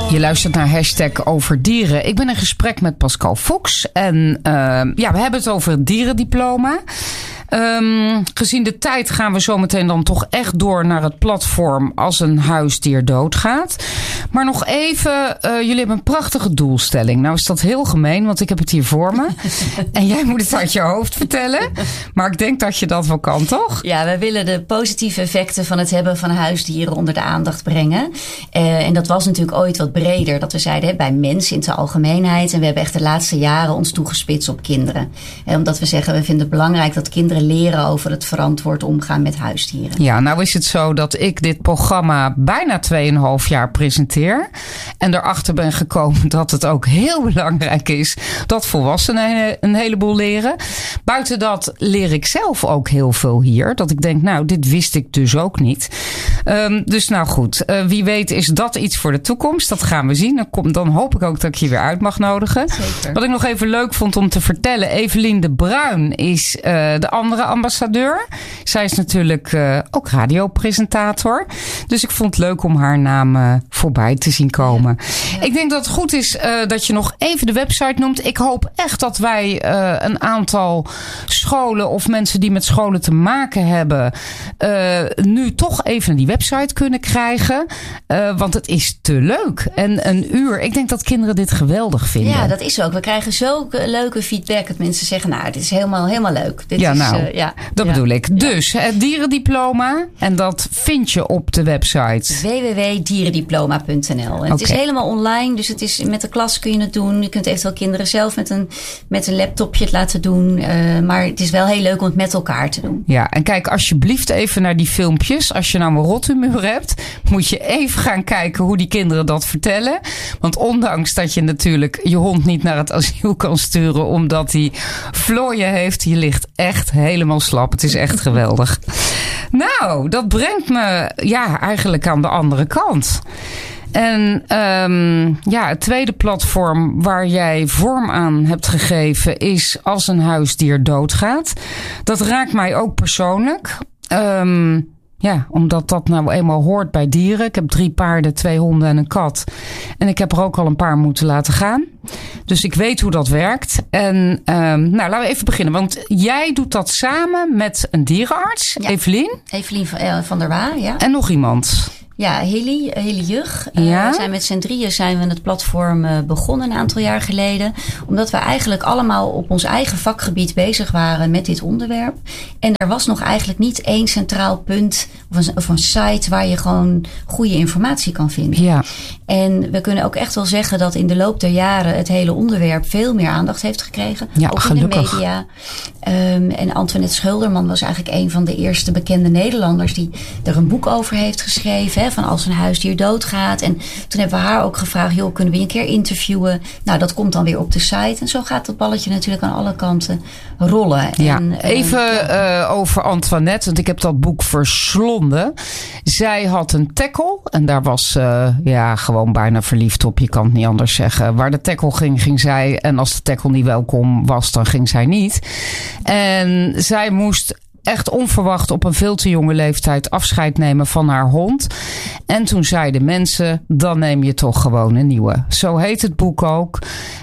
Je luistert naar #overdieren. Ik ben in gesprek met Pascal Fox. En we hebben het over het dierendiploma. Gezien de tijd gaan we zometeen dan toch echt door naar het platform als een huisdier doodgaat. Maar nog even, jullie hebben een prachtige doelstelling. Nou is dat heel gemeen, want ik heb het hier voor me. En jij moet het uit je hoofd vertellen. Maar ik denk dat je dat wel kan, toch? Ja, wij willen de positieve effecten van het hebben van huisdieren onder de aandacht brengen. En dat was natuurlijk ooit wat breder. Dat we zeiden bij mensen in zijn algemeenheid. En we hebben echt de laatste jaren ons toegespitst op kinderen. Omdat we zeggen, we vinden het belangrijk dat kinderen leren over het verantwoord omgaan met huisdieren. Ja, nou is het zo dat ik dit programma bijna 2,5 jaar presenteer. En erachter ben gekomen dat het ook heel belangrijk is dat volwassenen een heleboel leren. Buiten dat leer ik zelf ook heel veel hier. Dat ik denk, nou, dit wist ik dus ook niet. Dus nou goed, wie weet is dat iets voor de toekomst. Dat gaan we zien. Dan hoop ik ook dat ik je weer uit mag nodigen. Zeker. Wat ik nog even leuk vond om te vertellen. Evelien de Bruin is de andere ambassadeur. Zij is natuurlijk ook radiopresentator. Dus ik vond het leuk om haar naam voorbij te zien komen. Ja. Ik denk dat het goed is dat je nog even de website noemt. Ik hoop echt dat wij een aantal scholen of mensen die met scholen te maken hebben nu toch even die website kunnen krijgen. Want het is te leuk. En een uur. Ik denk dat kinderen dit geweldig vinden. Ja, dat is ook. We krijgen zulke leuke feedback. Dat mensen zeggen, nou, dit is helemaal leuk. Dit ja, is, nou, dat bedoel ik. Dus het dierendiploma. En dat vind je op de website. www.dierendiploma.nl. En het is helemaal online. Dus het is, met de klas kun je het doen. Je kunt eventueel kinderen zelf met een laptopje het laten doen. Maar het is wel heel leuk om het met elkaar te doen. Ja, en kijk alsjeblieft even naar die filmpjes. Als je nou een rothumeur hebt, moet je even gaan kijken hoe die kinderen dat vertellen. Want ondanks dat je natuurlijk je hond niet naar het asiel kan sturen omdat hij vlooien heeft, je ligt echt helemaal slap. Het is echt geweldig. Nou, dat brengt me eigenlijk aan de andere kant. En het tweede platform waar jij vorm aan hebt gegeven is als een huisdier doodgaat. Dat raakt mij ook persoonlijk. Omdat dat nou eenmaal hoort bij dieren. Ik heb 3 paarden, 2 honden en een kat. En ik heb er ook al een paar moeten laten gaan. Dus ik weet hoe dat werkt. En laten we even beginnen. Want jij doet dat samen met een dierenarts, ja. Evelien van der Waa, ja. En nog iemand. Ja, Hilly Jug. Ja? We zijn met z'n drieën het platform begonnen een aantal jaar geleden. Omdat we eigenlijk allemaal op ons eigen vakgebied bezig waren met dit onderwerp. En er was nog eigenlijk niet één centraal punt of een site waar je gewoon goede informatie kan vinden. Ja. En we kunnen ook echt wel zeggen dat in de loop der jaren het hele onderwerp veel meer aandacht heeft gekregen. Ja, ook gelukkig. in de media. En Antoinette Schulderman was eigenlijk een van de eerste bekende Nederlanders die er een boek over heeft geschreven. Van als een huisdier doodgaat. En toen hebben we haar ook gevraagd, joh, kunnen we je een keer interviewen? Nou, dat komt dan weer op de site. En zo gaat het balletje natuurlijk aan alle kanten rollen. Ja, en, even over Antoinette, want ik heb dat boek verslonden. Zij had een tackle en daar was gewoon bijna verliefd op. Je kan het niet anders zeggen. Waar de tackle ging zij. En als de tackle niet welkom was, dan ging zij niet. En zij moest echt onverwacht op een veel te jonge leeftijd afscheid nemen van haar hond. En toen zeiden mensen, dan neem je toch gewoon een nieuwe. Zo heet het boek ook.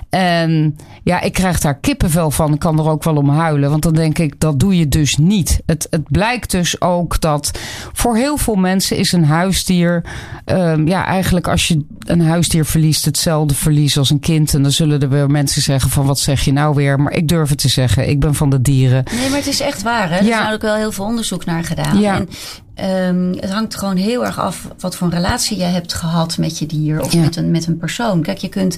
En ja, ik krijg daar kippenvel van. Ik kan er ook wel om huilen. Want dan denk ik, dat doe je dus niet. Het blijkt dus ook dat voor heel veel mensen is een huisdier eigenlijk als je een huisdier verliest, hetzelfde verlies als een kind. En dan zullen er weer mensen zeggen van, wat zeg je nou weer? Maar ik durf het te zeggen. Ik ben van de dieren. Nee, maar het is echt waar, hè? Er is ook wel heel veel onderzoek naar gedaan. Ja. En het hangt gewoon heel erg af wat voor een relatie je hebt gehad met je dier of met een persoon. Kijk, je kunt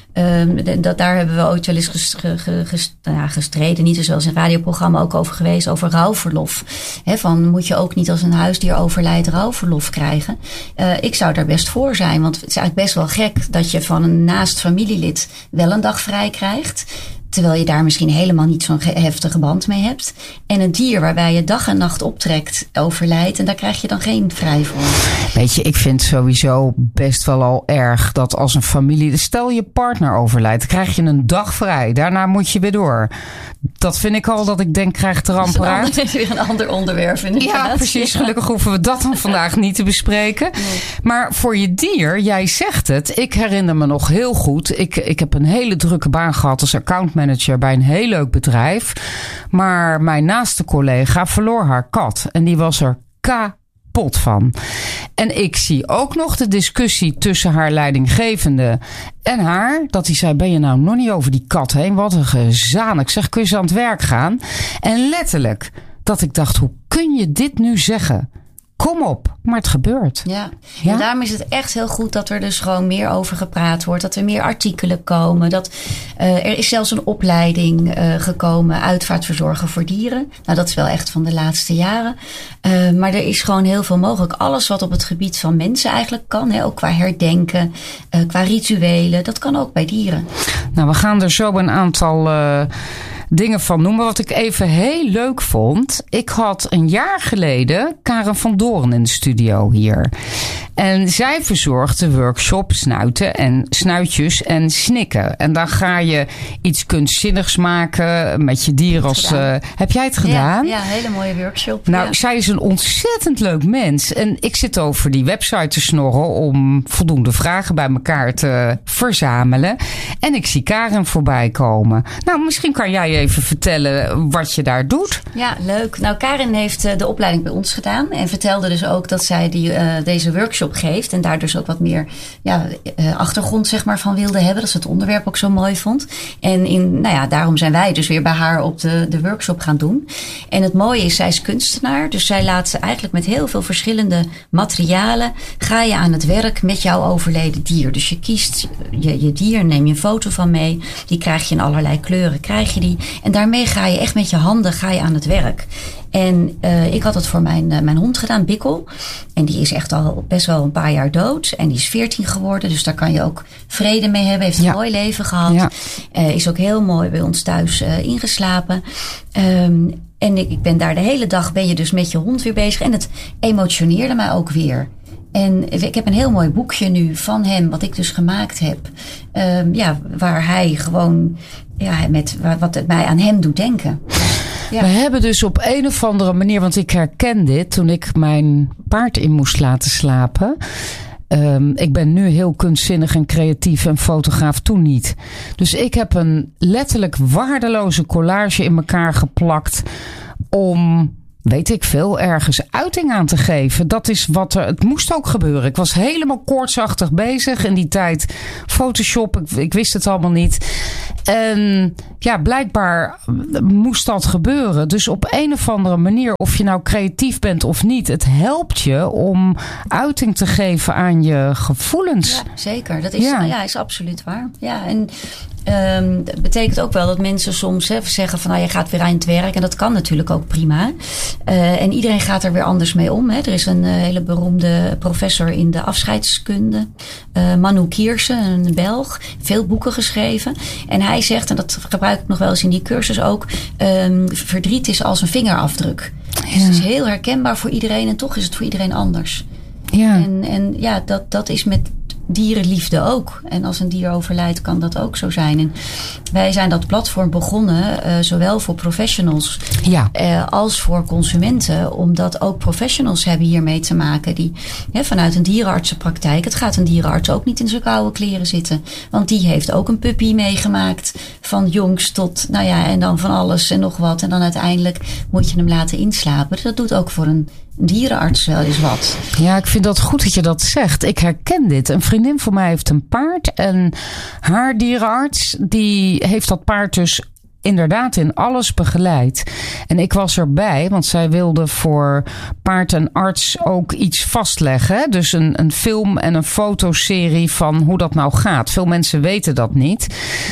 daar hebben we ooit wel eens gestreden, niet zoals een radioprogramma ook over geweest, over rouwverlof. Van moet je ook niet als een huisdier overlijdt rouwverlof krijgen? Ik zou daar best voor zijn, want het is eigenlijk best wel gek dat je van een naast familielid wel een dag vrij krijgt. terwijl je daar misschien helemaal niet zo'n heftige band mee hebt. En een dier waarbij je dag en nacht optrekt, overlijdt. En daar krijg je dan geen vrij voor. Weet je, ik vind sowieso best wel al erg dat als een familie... Stel je partner overlijdt, dan krijg je een dag vrij. Daarna moet je weer door. Dat vind ik al dat ik denk, krijg de ramp eruit. Dat is weer een ander onderwerp inderdaad. Ja, precies. Gelukkig hoeven we dat dan vandaag niet te bespreken. Nee. Maar voor je dier, jij zegt het. Ik herinner me nog heel goed. Ik heb een hele drukke baan gehad als accountmanager bij een heel leuk bedrijf. Maar mijn naaste collega verloor haar kat. En die was er kapot van. En ik zie ook nog de discussie tussen haar leidinggevende en haar. Dat hij zei, ben je nou nog niet over die kat heen? Wat een gezaan. Ik zeg, kun je eens aan het werk gaan? En letterlijk dat ik dacht, hoe kun je dit nu zeggen? Kom op, maar het gebeurt. Ja, en daarom is het echt heel goed dat er dus gewoon meer over gepraat wordt. Dat er meer artikelen komen. Dat er is zelfs een opleiding gekomen, uitvaartverzorger voor dieren. Nou, dat is wel echt van de laatste jaren. Maar er is gewoon heel veel mogelijk. Alles wat op het gebied van mensen eigenlijk kan. Hè, ook qua herdenken, qua rituelen. Dat kan ook bij dieren. Nou, we gaan er zo een aantal... dingen van noemen. Wat ik even heel leuk vond. Ik had een jaar geleden Karen van Doorn in de studio hier. En zij verzorgt de workshop snuitjes en snikken. En dan ga je iets kunstzinnigs maken met je dier als... heb jij het gedaan? Ja, een hele mooie workshop. Nou, zij is een ontzettend leuk mens. En ik zit over die website te snorren om voldoende vragen bij elkaar te verzamelen. En ik zie Karen voorbij komen. Nou, misschien kan jij even vertellen wat je daar doet. Ja, leuk. Nou, Karen heeft de opleiding bij ons gedaan. En vertelde dus ook dat zij deze workshop geeft. En daar dus ook wat meer achtergrond zeg maar, van wilde hebben. Dat ze het onderwerp ook zo mooi vond. En daarom zijn wij dus weer bij haar op de workshop gaan doen. En het mooie is, zij is kunstenaar. Dus zij laat eigenlijk met heel veel verschillende materialen... ga je aan het werk met jouw overleden dier. Dus je kiest je dier, neem je een foto van mee. Die krijg je in allerlei kleuren, krijg je die. En daarmee ga je echt met je handen aan het werk. En ik had het voor mijn hond gedaan, Bikkel. En die is echt al best wel een paar jaar dood. En die is 14 geworden. Dus daar kan je ook vrede mee hebben. Heeft een mooi leven gehad. Ja. Is ook heel mooi bij ons thuis ingeslapen. En ik ben daar de hele dag, ben je dus met je hond weer bezig. En het emotioneerde mij ook weer. En ik heb een heel mooi boekje nu van hem, wat ik dus gemaakt heb. Waar hij gewoon, wat het mij aan hem doet denken. Ja. We hebben dus op een of andere manier, want ik herken dit toen ik mijn paard in moest laten slapen. Ik ben nu heel kunstzinnig en creatief en fotograaf, toen niet. Dus ik heb een letterlijk waardeloze collage in elkaar geplakt om... weet ik veel, ergens uiting aan te geven. Dat is wat er... Het moest ook gebeuren. Ik was helemaal koortsachtig bezig in die tijd. Photoshop, ik wist het allemaal niet. En ja, blijkbaar moest dat gebeuren. Dus op een of andere manier, of je nou creatief bent of niet, het helpt je om uiting te geven aan je gevoelens. Ja, zeker. Dat is, is absoluut waar. Ja, en... dat betekent ook wel dat mensen soms zeggen van je gaat weer aan het werk. En dat kan natuurlijk ook prima. En iedereen gaat er weer anders mee om. Hè. Er is een hele beroemde professor in de afscheidskunde. Manu Kiersen, een Belg. Veel boeken geschreven. En hij zegt, en dat gebruik ik nog wel eens in die cursus ook. Verdriet is als een vingerafdruk. Ja. Dus het is heel herkenbaar voor iedereen. En toch is het voor iedereen anders. Ja. En dat is met dierenliefde ook. En als een dier overlijdt, kan dat ook zo zijn. En wij zijn dat platform begonnen, zowel voor professionals als voor consumenten. Omdat ook professionals hebben hiermee te maken. Die vanuit een dierenartsenpraktijk, het gaat een dierenarts ook niet in zijn koude kleren zitten. Want die heeft ook een puppy meegemaakt. Van jongs tot, en dan van alles en nog wat. En dan uiteindelijk moet je hem laten inslapen. Dat doet ook voor een dierenarts wel eens wat. Ja, ik vind dat goed dat je dat zegt. Ik herken dit. Een vriendin van mij heeft een paard. En haar dierenarts, die heeft dat paard dus inderdaad in alles begeleid. En ik was erbij, want zij wilde voor paard en arts ook iets vastleggen. Hè? Dus een film en een fotoserie van hoe dat nou gaat. Veel mensen weten dat niet.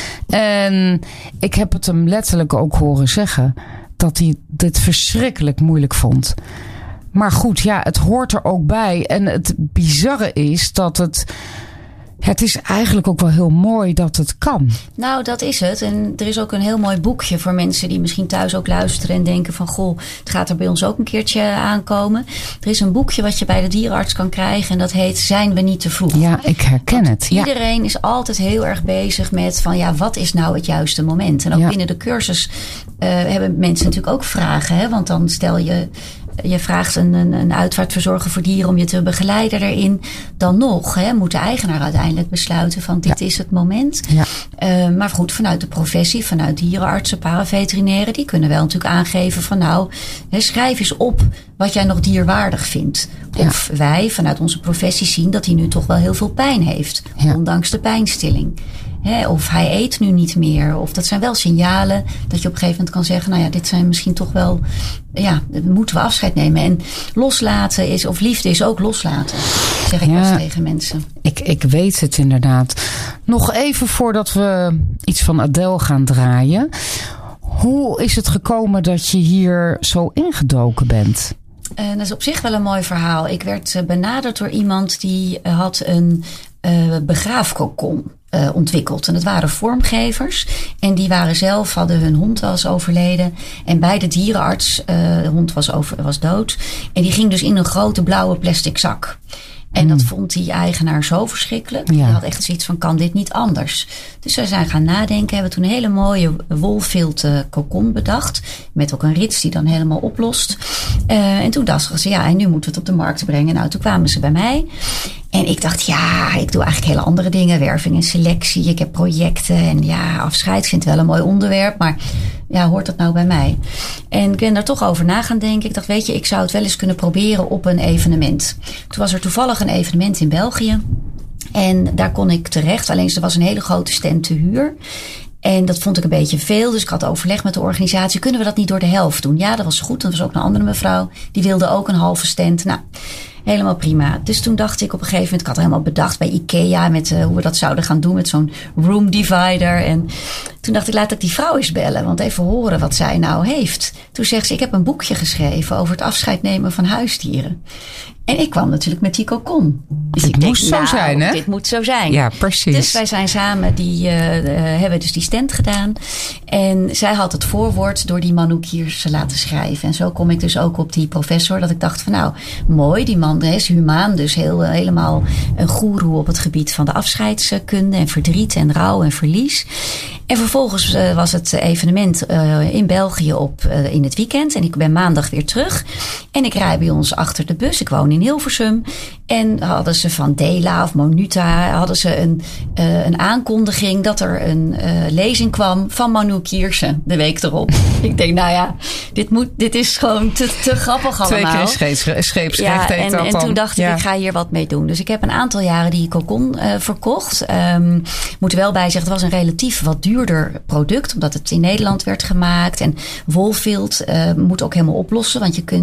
En ik heb het hem letterlijk ook horen zeggen dat hij dit verschrikkelijk moeilijk vond. Maar goed, het hoort er ook bij. En het bizarre is dat het Het is eigenlijk ook wel heel mooi dat het kan. Nou, dat is het. En er is ook een heel mooi boekje voor mensen die misschien thuis ook luisteren en denken van, goh, het gaat er bij ons ook een keertje aankomen. Er is een boekje wat je bij de dierenarts kan krijgen en dat heet Zijn we niet te vroeg? Ja, ik herken het. Ja. Iedereen is altijd heel erg bezig met van, ja, wat is nou het juiste moment? En ook binnen de cursus hebben mensen natuurlijk ook vragen. Hè? Want dan stel je vraagt een uitvaartverzorger voor dieren om je te begeleiden erin. Dan nog moet de eigenaar uiteindelijk besluiten van dit is het moment. Ja. Maar goed, vanuit de professie, vanuit dierenartsen, paraveterinairen, die kunnen wel natuurlijk aangeven van nou, schrijf eens op wat jij nog dierwaardig vindt. Of wij vanuit onze professie zien dat hij nu toch wel heel veel pijn heeft. Ja. Ondanks de pijnstilling. Of hij eet nu niet meer. Of dat zijn wel signalen dat je op een gegeven moment kan zeggen, nou ja, dit zijn misschien toch wel, moeten we afscheid nemen. En loslaten is, of liefde is ook loslaten, zeg ik wel eens tegen mensen. Ik weet het inderdaad. Nog even voordat we iets van Adele gaan draaien. Hoe is het gekomen dat je hier zo ingedoken bent? Dat is op zich wel een mooi verhaal. Ik werd benaderd door iemand die had een begraafkokon ontwikkeld. En dat waren vormgevers. En die hadden hun hond was overleden. En bij de dierenarts, de hond was dood. En die ging dus in een grote blauwe plastic zak. En dat vond die eigenaar zo verschrikkelijk. Die had echt zoiets van, kan dit niet anders? Dus wij zijn gaan nadenken. Hebben toen een hele mooie wolfilt kokon bedacht. Met ook een rits die dan helemaal oplost. En toen dachten ze, en nu moeten we het op de markt brengen. Nou, toen kwamen ze bij mij. En ik dacht, ik doe eigenlijk hele andere dingen. Werving en selectie. Ik heb projecten. En afscheid vind ik wel een mooi onderwerp. Maar hoort dat nou bij mij? En ik ben daar toch over na gaan denken. Ik dacht, weet je, ik zou het wel eens kunnen proberen op een evenement. Toen was er toevallig een evenement in België. En daar kon ik terecht. Alleen er was een hele grote stand te huur. En dat vond ik een beetje veel. Dus ik had overleg met de organisatie. Kunnen we dat niet door de helft doen? Ja, dat was goed. En er was ook een andere mevrouw. Die wilde ook een halve stand. Nou, helemaal prima. Dus toen dacht ik op een gegeven moment, ik had helemaal bedacht bij IKEA met hoe we dat zouden gaan doen met zo'n room divider. En toen dacht ik, laat ik die vrouw eens bellen, want even horen wat zij nou heeft. Toen zegt ze, ik heb een boekje geschreven over het afscheid nemen van huisdieren. En ik kwam natuurlijk met die kokon. Dus dit moest zo zijn, hè? Dit moet zo zijn. Ja, precies. Dus wij zijn samen, hebben dus die stand gedaan. En zij had het voorwoord door die Manouk Kierse laten schrijven. En zo kom ik dus ook op die professor. Dat ik dacht van nou, mooi, die man is humaan. Dus helemaal een goeroe op het gebied van de afscheidskunde. En verdriet en rouw en verlies. En vervolgens was het evenement in België in het weekend. En ik ben maandag weer terug. En ik rij bij ons achter de bus. Ik woon in Hilversum. En hadden ze van Dela of Monuta hadden ze een aankondiging dat er een lezing kwam van Manouk Kierse de week erop. Ik denk, nou ja, dit is gewoon te grappig allemaal. 2 keer scheepsrecht heet dat dan. En toen dacht ik ga hier wat mee doen. Dus ik heb een aantal jaren die kokon verkocht. Moet er wel bij zeggen, het was een relatief wat duurder product, omdat het in Nederland werd gemaakt. En wolfilt moet ook helemaal oplossen, want je kunt